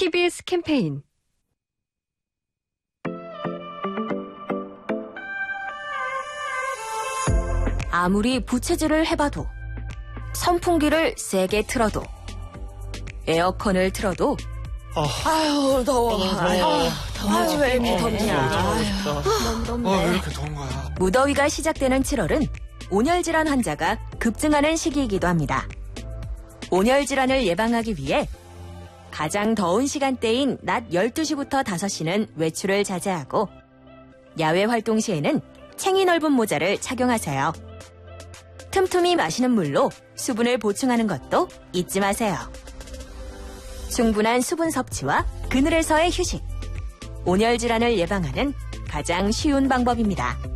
TBS 캠페인 아무리 부채질을 해봐도, 선풍기를 세게 틀어도, 에어컨을 틀어도 아유 더워. 아유 왜 이렇게 덥냐. 너무 덥네. 왜 이렇게 더운 거야. 무더위가 시작되는 7월은 온열질환 환자가 급증하는 시기이기도 합니다. 온열질환을 예방하기 위해 가장 더운 시간대인 낮 12시부터 5시는 외출을 자제하고, 야외 활동 시에는 챙이 넓은 모자를 착용하세요. 틈틈이 마시는 물로 수분을 보충하는 것도 잊지 마세요. 충분한 수분 섭취와 그늘에서의 휴식, 온열질환을 예방하는 가장 쉬운 방법입니다.